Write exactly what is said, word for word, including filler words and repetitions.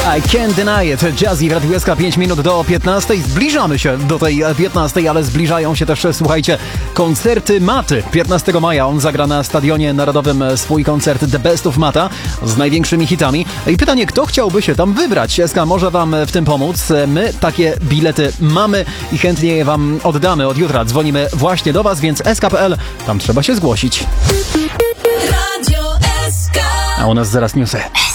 I can't deny it. Jazzy w Radiu S K, pięć minut do piętnastej. Zbliżamy się do tej piętnastej, ale zbliżają się też, słuchajcie, koncerty Maty. piętnastego maja on zagra na Stadionie Narodowym swój koncert The Best of Mata z największymi hitami. I pytanie, kto chciałby się tam wybrać? S K może wam w tym pomóc. My takie bilety mamy i chętnie je wam oddamy. Od jutra dzwonimy właśnie do was, więc S K kropka P L, tam trzeba się zgłosić. A u nas zaraz newsy.